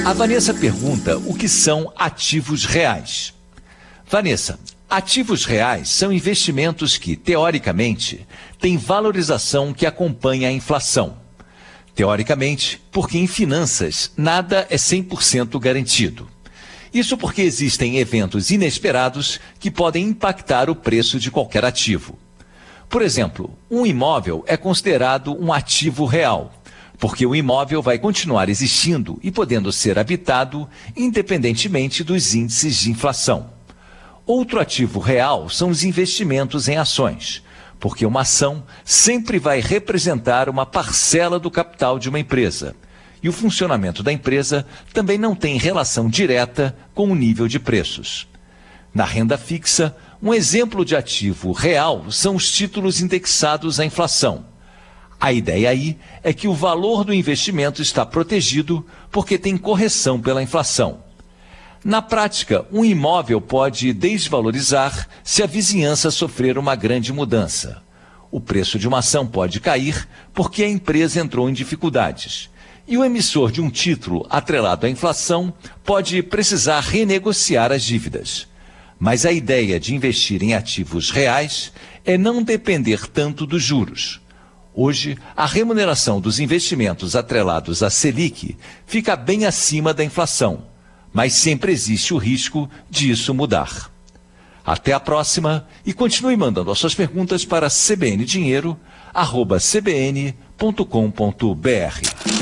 A Vanessa pergunta o que são ativos reais. Vanessa, ativos reais são investimentos que, teoricamente, têm valorização que acompanha a inflação. Teoricamente, porque em finanças nada é 100% garantido. Isso porque existem eventos inesperados que podem impactar o preço de qualquer ativo. Por exemplo, um imóvel é considerado um ativo real, porque o imóvel vai continuar existindo e podendo ser habitado independentemente dos índices de inflação. Outro ativo real são os investimentos em ações, porque uma ação sempre vai representar uma parcela do capital de uma empresa. E o funcionamento da empresa também não tem relação direta com o nível de preços. Na renda fixa, um exemplo de ativo real são os títulos indexados à inflação. A ideia aí é que o valor do investimento está protegido porque tem correção pela inflação. Na prática, um imóvel pode desvalorizar se a vizinhança sofrer uma grande mudança. O preço de uma ação pode cair porque a empresa entrou em dificuldades. E o emissor de um título atrelado à inflação pode precisar renegociar as dívidas. Mas a ideia de investir em ativos reais é não depender tanto dos juros. Hoje, a remuneração dos investimentos atrelados à Selic fica bem acima da inflação, mas sempre existe o risco disso mudar. Até a próxima e continue mandando as suas perguntas para cbndinheiro@cbn.com.br.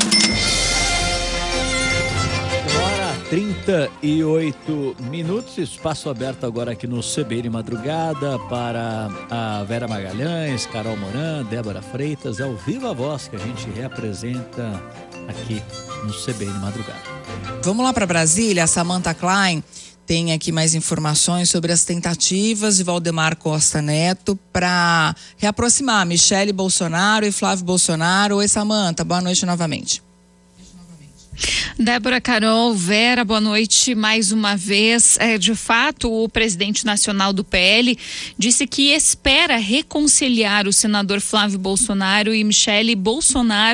38 minutos, espaço aberto agora aqui no CBN Madrugada para a Vera Magalhães, Carol Moran, Débora Freitas. É o Viva Voz que a gente reapresenta aqui no CBN Madrugada. Vamos lá para Brasília. A Samantha Klein tem aqui mais informações sobre as tentativas de Valdemar Costa Neto para reaproximar Michele Bolsonaro e Flávio Bolsonaro. Oi, Samantha, boa noite novamente. Débora, Carol, Vera, boa noite mais uma vez. De fato, o presidente nacional do PL disse que espera reconciliar o senador Flávio Bolsonaro e Michele Bolsonaro